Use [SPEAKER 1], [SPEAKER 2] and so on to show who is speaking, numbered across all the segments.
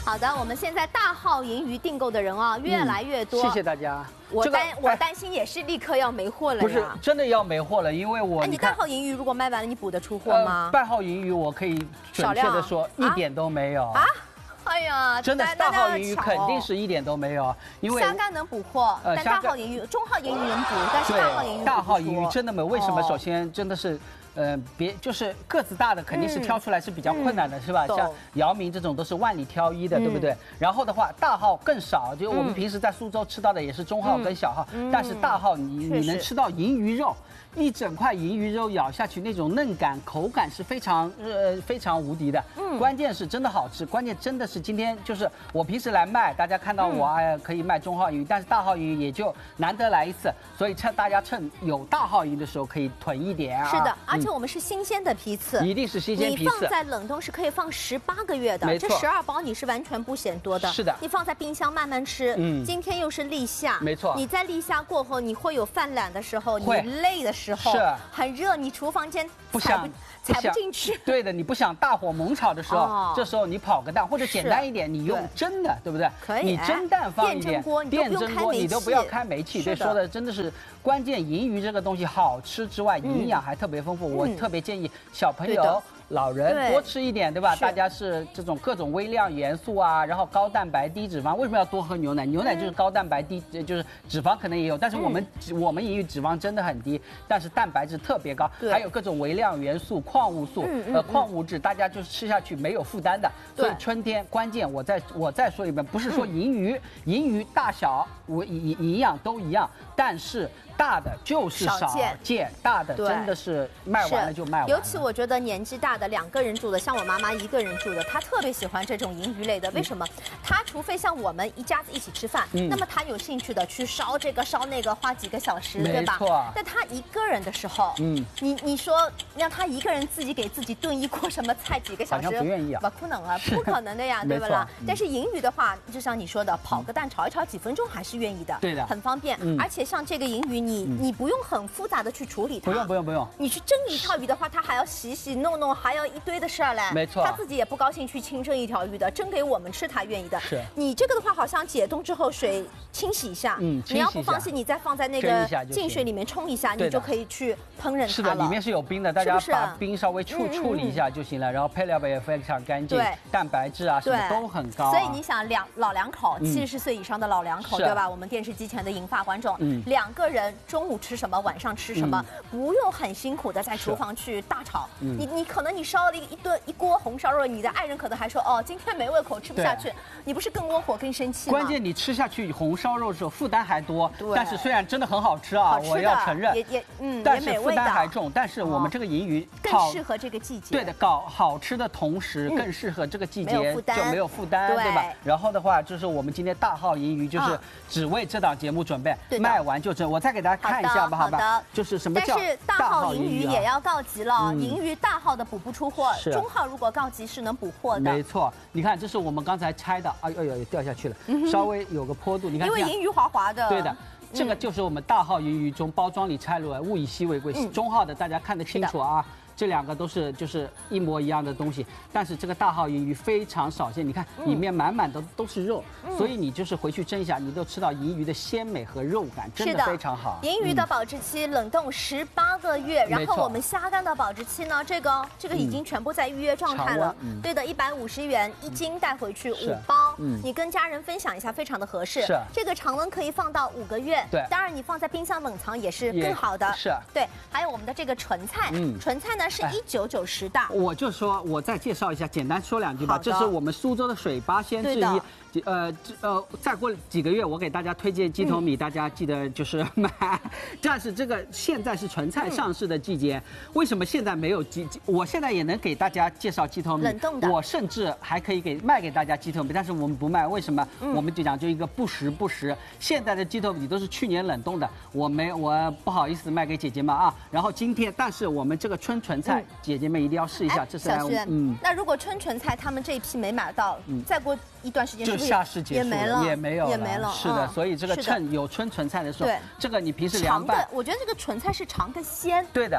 [SPEAKER 1] 好的，我们现在大号银鱼订购的人啊越来越多，
[SPEAKER 2] 谢谢大家。
[SPEAKER 1] 我担心也是立刻要没货了呀。
[SPEAKER 2] 不是真的要没货了，因为我
[SPEAKER 1] 你大号银鱼如果卖完了，你补得出货吗？
[SPEAKER 2] 半号银鱼我可以准确的说一点都没有
[SPEAKER 1] 啊。哎呀，
[SPEAKER 2] 真的大号银鱼肯定是一点都没有，因为
[SPEAKER 1] 虾干能补货，但大号银鱼、中号银鱼能补，但是大号银鱼
[SPEAKER 2] 大号银鱼真的没有。为什么？首先真的是。别就是个子大的肯定是挑出来是比较困难的，是吧？像姚明这种都是万里挑一的，对不对？然后的话，大号更少，就我们平时在苏州吃到的也是中号跟小号，但是大号你能吃到银鱼肉，一整块银鱼肉咬下去那种嫩感、口感是非常无敌的。关键是真的好吃，关键真的是今天就是我平时来卖，大家看到我可以卖中号银鱼，但是大号银鱼也就难得来一次，所以大家趁有大号银鱼的时候可以囤一点啊。
[SPEAKER 1] 是的，而且我们是新鲜的批次，
[SPEAKER 2] 一定是新鲜批次。
[SPEAKER 1] 你放在冷冻是可以放18个月的，这12包你是完全不嫌多的。
[SPEAKER 2] 是的，
[SPEAKER 1] 你放在冰箱慢慢吃。今天又是立夏，
[SPEAKER 2] 没错。
[SPEAKER 1] 你在立夏过后，你会有犯懒的时候，你累的时候，
[SPEAKER 2] 是
[SPEAKER 1] 很热，你厨房间踩不进去。
[SPEAKER 2] 对的，你不想大火猛炒的时候，这时候你跑个蛋，或者简单一点，你用蒸的，对不对？
[SPEAKER 1] 可以。
[SPEAKER 2] 你蒸蛋放一点，
[SPEAKER 1] 电蒸锅
[SPEAKER 2] 你都不要开煤气。对，说的真的是关键。银鱼这个东西好吃之外，营养还特别丰富。我特别建议小朋友、老人多吃一点，对吧？大家是这种各种微量元素啊，然后高蛋白低脂肪。为什么要多喝牛奶？牛奶就是高蛋白低，就是脂肪可能也有，但是我们银鱼脂肪真的很低，但是蛋白质特别高，还有各种微量元素、矿物素、矿物质，大家就是吃下去没有负担的。所以春天关键，我再说一遍，不是说银鱼大小营养都一样，但是大的就是少见，大的真的是卖完了就卖完了。
[SPEAKER 1] 尤其我觉得年纪大的2个人住的，像我妈妈1个人住的，她特别喜欢这种银鱼类的。为什么？她除非像我们一家子一起吃饭，那么她有兴趣的去烧这个烧那个，花几个小时，对吧？
[SPEAKER 2] 没错。
[SPEAKER 1] 但她1个人的时候，你说让她1个人自己给自己炖一锅什么菜几个小时，
[SPEAKER 2] 好像不愿意啊，
[SPEAKER 1] 不可能啊，不可能的呀，对不啦？但是银鱼的话，就像你说的，跑个蛋炒一炒几分钟还是愿意的，
[SPEAKER 2] 对的，
[SPEAKER 1] 很方便。而且像这个银鱼，你不用很复杂的去处理它，
[SPEAKER 2] 不用。
[SPEAKER 1] 你去蒸一条鱼的话，它还要洗弄，还要一堆的事儿嘞。
[SPEAKER 2] 没错，
[SPEAKER 1] 他自己也不高兴去清蒸一条鱼的，蒸给我们吃他愿意的。
[SPEAKER 2] 是
[SPEAKER 1] 你这个的话，好像解冻之后水清洗一下，你要不放心，你再放在那个净水里面冲一下，你就可以去烹饪它了。
[SPEAKER 2] 是的，里面是有冰的，大家把冰稍微处理一下就行了。然后配料也非常干净，蛋白质啊什么都很高。
[SPEAKER 1] 所以你想老两口，70岁以上的老两口，对吧？我们电视机前的银发观众，2个人中午吃什么，晚上吃什么，不用很辛苦的在厨房去大炒。你可能你烧了一锅红烧肉，你的爱人可能还说哦，今天没胃口吃不下去，你不是更窝火更生气吗？
[SPEAKER 2] 关键你吃下去红烧肉的时候负担还多，但是虽然真的很好吃啊，我要承认，但是负担还重。但是我们这个银鱼
[SPEAKER 1] 更适合这个季节。
[SPEAKER 2] 对的，搞好吃的同时更适合这个季节，就没有负担，对吧？然后的话就是我们今天大号银鱼就是只为这档节目准备，卖完就蒸。我再给大家看一下吧，好吧？就是什么叫？
[SPEAKER 1] 但是大号银鱼也要告急了，银鱼大号的补不出货，中号如果告急是能补货的。
[SPEAKER 2] 没错，你看这是我们刚才拆的，哎呦掉下去了，稍微有个坡度，你看。
[SPEAKER 1] 因为银鱼滑滑的。
[SPEAKER 2] 对的。这个就是我们大号银鱼从包装里拆出来，物以稀为贵。中号的大家看得清楚啊。这2个都是就是一模一样的东西，但是这个大号银鱼非常少见，你看里面满满的都是肉，所以你就是回去蒸一下，你都吃到银鱼的鲜美和肉感，真的非常好。
[SPEAKER 1] 银鱼的保质期冷冻18个月，然后我们虾干的保质期呢，这个已经全部在预约状态了。对的，150元1斤带回去5包，你跟家人分享一下，非常的合适。
[SPEAKER 2] 是
[SPEAKER 1] 这个常温可以放到5个月，
[SPEAKER 2] 对，
[SPEAKER 1] 当然你放在冰箱冷藏也是更好的。
[SPEAKER 2] 是，
[SPEAKER 1] 对，还有我们的这个纯菜，纯菜呢。是1990的，
[SPEAKER 2] 我就说，我再介绍一下，简单说2句吧。这是我们苏州的水八鲜之一。再过几个月，我给大家推荐鸡头米，大家记得就是买。但是这个现在是纯菜上市的季节，为什么现在没有我现在也能给大家介绍鸡头米，
[SPEAKER 1] 冷冻的。
[SPEAKER 2] 我甚至还可以卖给大家鸡头米，但是我们不卖，为什么？我们就讲究一个不时。现在的鸡头米都是去年冷冻的，我不好意思卖给姐姐们啊。然后今天，但是我们这个春纯菜，姐姐们一定要试一下。这是
[SPEAKER 1] 那如果春纯菜他们这一批没买到，再过一段时间
[SPEAKER 2] 就夏市结束了，也没了。是的，所以这个趁有春纯菜的时候，这个你平时凉拌，
[SPEAKER 1] 我觉得这个纯菜是尝个鲜。
[SPEAKER 2] 对的。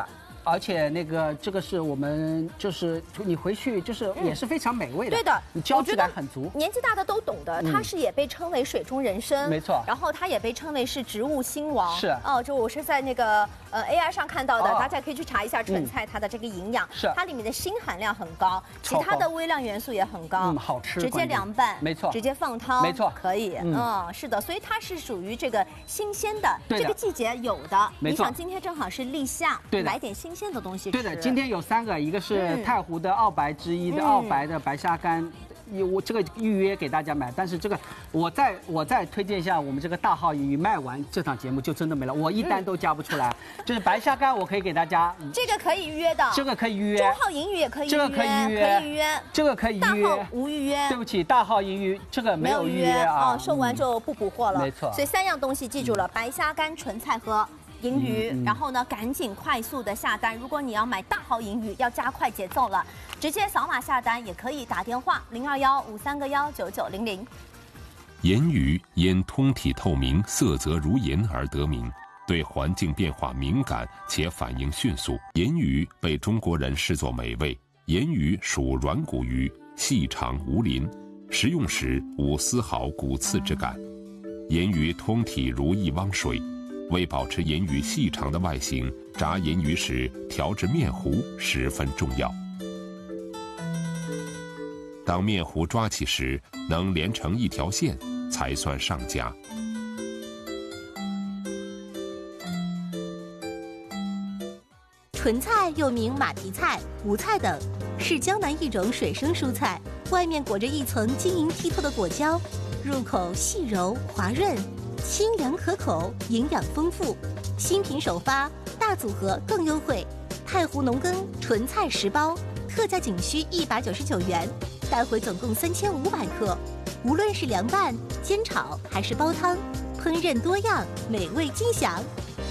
[SPEAKER 2] 而且那个这个是我们就是你回去就是也是非常美味的。
[SPEAKER 1] 对的，
[SPEAKER 2] 你胶质感很足。
[SPEAKER 1] 年纪大的都懂的，它是也被称为水中人参，
[SPEAKER 2] 没错。
[SPEAKER 1] 然后它也被称为是植物兴王。
[SPEAKER 2] 是
[SPEAKER 1] 哦，就我是在那个AI 上看到的，大家可以去查一下纯菜它的这个营养，
[SPEAKER 2] 是
[SPEAKER 1] 它里面的锌含量很高，其他的微量元素也很高。
[SPEAKER 2] 好吃。
[SPEAKER 1] 直接凉拌，
[SPEAKER 2] 没错。
[SPEAKER 1] 直接放汤，
[SPEAKER 2] 没错，
[SPEAKER 1] 可以。是的，所以它是属于这个新鲜的，这个季节有的。
[SPEAKER 2] 没错。
[SPEAKER 1] 你想今天正好是立夏，
[SPEAKER 2] 对的，
[SPEAKER 1] 来点新鲜的东西吃。
[SPEAKER 2] 对的，今天有3个，一个是太湖的澳白之一的澳白的白虾干。我这个预约给大家买，但是这个我再推荐一下我们这个大号银鱼，卖完这档节目就真的没了，我一单都加不出来。就是白虾干，我可以给大家，
[SPEAKER 1] 这个可以预约的，
[SPEAKER 2] 这个可以预约，
[SPEAKER 1] 中号银鱼也可以预约，
[SPEAKER 2] 这个可以预约，
[SPEAKER 1] 可以预约，
[SPEAKER 2] 这个可以预约，
[SPEAKER 1] 大号无预约。
[SPEAKER 2] 对不起，大号银鱼这个没有预约啊，
[SPEAKER 1] 售完就不补货了。
[SPEAKER 2] 没错，
[SPEAKER 1] 所以3样东西记住了：白虾干、纯菜和银鱼。然后呢，赶紧快速的下单。如果你要买大号银鱼，要加快节奏了。直接扫码下单，也可以打电话021-531-9900。
[SPEAKER 3] 盐鱼因通体透明、色泽如银而得名，对环境变化敏感且反应迅速。盐鱼被中国人视作美味。盐鱼属软骨鱼，细长无鳞，食用时无丝毫骨刺之感。盐鱼通体如一汪水，为保持盐鱼细长的外形，炸盐鱼时调制面糊十分重要。当面糊抓起时能连成一条线，才算上佳。
[SPEAKER 4] 纯菜又名马蹄菜、无菜等，是江南一种水生蔬菜，外面裹着一层晶莹剔透的果胶，入口细柔滑润，清凉可口，营养丰富。新品首发，大组合更优惠，太湖农耕纯菜10包，特价仅需199元，带回总共3500克。无论是凉拌、煎炒还是煲汤，烹饪多样，美味尽享。